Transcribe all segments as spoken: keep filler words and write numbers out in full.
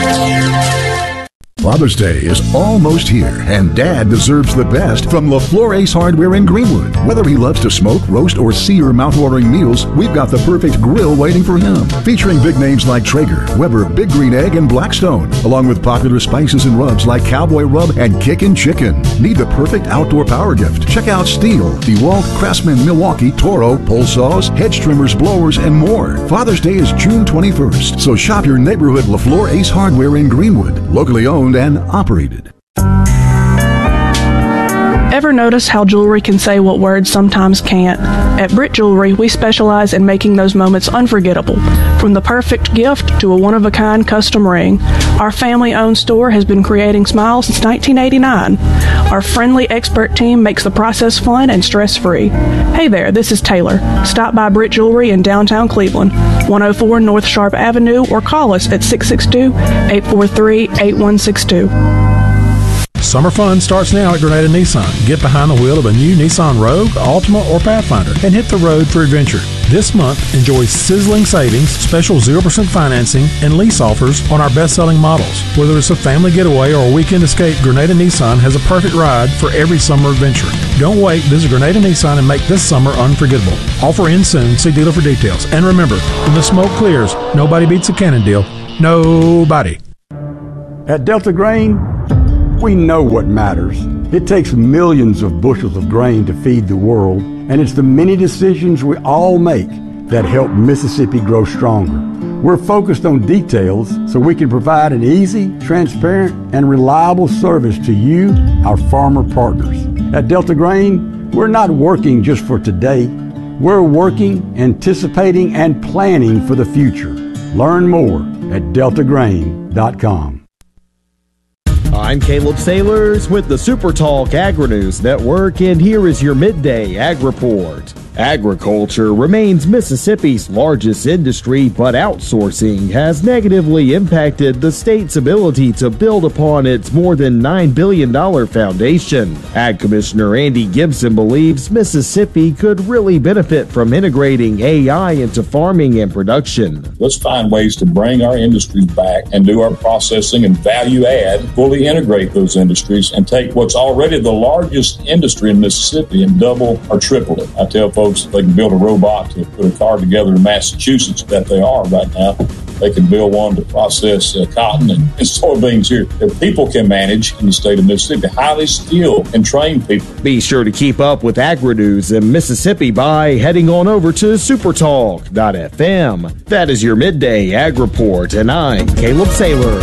Father's Day is almost here, and Dad deserves the best from LaFleur Ace Hardware in Greenwood. Whether he loves to smoke, roast, or sear mouth-watering meals, we've got the perfect grill waiting for him. Featuring big names like Traeger, Weber, Big Green Egg, and Blackstone, along with popular spices and rubs like Cowboy Rub and Kickin' Chicken. Need the perfect outdoor power gift? Check out Stihl, DeWalt, Craftsman, Milwaukee, Toro, pole saws, hedge trimmers, blowers, and more. Father's Day is June twenty-first, so shop your neighborhood LaFleur Ace Hardware in Greenwood, locally owned and operated. Ever notice how jewelry can say what words sometimes can't? At Britt Jewelry, we specialize in making those moments unforgettable. From the perfect gift to a one-of-a-kind custom ring, our family-owned store has been creating smiles since nineteen eighty-nine. Our friendly expert team makes the process fun and stress-free. Hey there, this is Taylor. Stop by Britt Jewelry in downtown Cleveland, one oh four North Sharp Avenue, or call us at six six two, eight four three, eight one six two. Summer fun starts now at Grenada Nissan. Get behind the wheel of a new Nissan Rogue, Altima, or Pathfinder and hit the road for adventure. This month, enjoy sizzling savings, special zero percent financing, and lease offers on our best-selling models. Whether it's a family getaway or a weekend escape, Grenada Nissan has a perfect ride for every summer adventure. Don't wait. Visit Grenada Nissan and make this summer unforgettable. Offer ends soon. See dealer for details. And remember, when the smoke clears, nobody beats a Cannondale. Nobody. At Delta Grain, we know what matters. It takes millions of bushels of grain to feed the world, and it's the many decisions we all make that help Mississippi grow stronger. We're focused on details so we can provide an easy, transparent, and reliable service to you, our farmer partners. At Delta Grain, we're not working just for today. We're working, anticipating, and planning for the future. Learn more at delta grain dot com. I'm Caleb Sailors with the Super Talk Agri-News Network, and here is your midday Ag Report. Agriculture remains Mississippi's largest industry, but outsourcing has negatively impacted the state's ability to build upon its more than nine billion dollars foundation. Ag Commissioner Andy Gibson believes Mississippi could really benefit from integrating A I into farming and production. Let's find ways to bring our industries back and do our processing and value add, fully integrate those industries, and take what's already the largest industry in Mississippi and double or triple it. I tell folks, if they can build a robot to put a car together in Massachusetts, that they are right now, they can build one to process uh, cotton and, and soybeans here. If people can manage in the state of Mississippi, highly skilled and trained people. Be sure to keep up with Agri-News in Mississippi by heading on over to supertalk dot f m. That is your midday Ag Report, and I'm Caleb Sailors.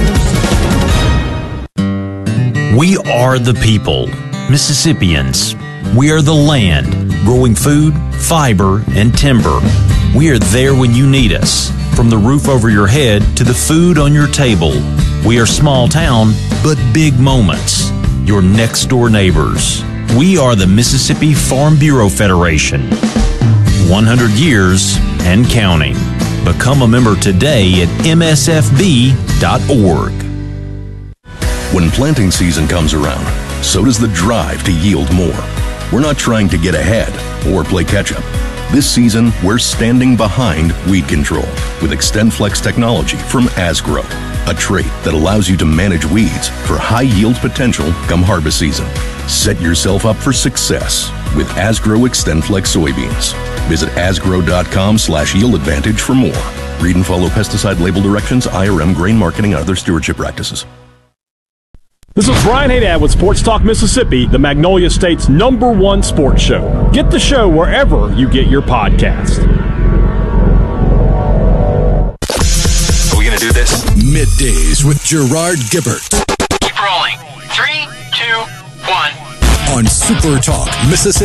We are the people, Mississippians. We are the land, growing food, fiber, and timber. We are there when you need us, from the roof over your head to the food on your table. We are small town, but big moments. Your next door neighbors. We are the Mississippi Farm Bureau Federation. one hundred years and counting. Become a member today at m s f b dot org. When planting season comes around, so does the drive to yield more. We're not trying to get ahead or play catch-up. This season, we're standing behind weed control with XtendFlex technology from Asgrow, a trait that allows you to manage weeds for high yield potential come harvest season. Set yourself up for success with Asgrow XtendFlex soybeans. Visit asgrow.com slash yield advantage for more. Read and follow pesticide label directions, I R M, grain marketing, and other stewardship practices. This is Brian Haydad with Sports Talk Mississippi, the Magnolia State's number one sports show. Get the show wherever you get your podcast. Are we going to do this? Middays with Gerard Gibbert. Keep rolling. Three, two, one. On Super Talk Mississippi.